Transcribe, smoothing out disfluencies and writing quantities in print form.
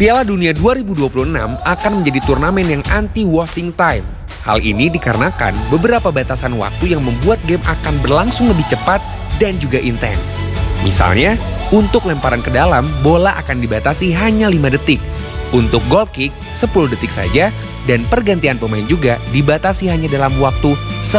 Piala Dunia 2026 akan menjadi turnamen yang anti-wasting time. Hal ini dikarenakan beberapa batasan waktu yang membuat game akan berlangsung lebih cepat dan juga intens. Misalnya, untuk lemparan ke dalam, bola akan dibatasi hanya 5 detik. Untuk goal kick, 10 detik saja, dan pergantian pemain juga dibatasi hanya dalam waktu 10